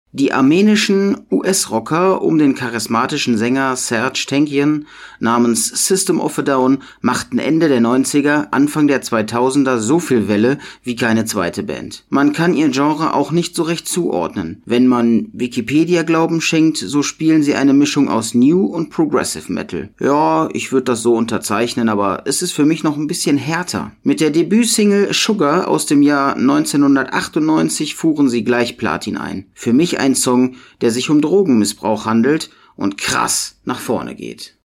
Die armenischen US-Rocker um den charismatischen Sänger Serj Tankian namens System of a Down machten Ende der 90er, Anfang der 2000er so viel Welle wie keine zweite Band. Man kann ihr Genre auch nicht so recht zuordnen. Wenn man Wikipedia Glauben schenkt, so spielen sie eine Mischung aus New und Progressive Metal. Ja, ich würde das so unterzeichnen, aber es ist für mich noch ein bisschen härter. Mit der Debütsingle Sugar aus dem Jahr 1998 fuhren sie gleich Platin ein. Für mich ein Song, der sich um Drogenmissbrauch handelt und krass nach vorne geht.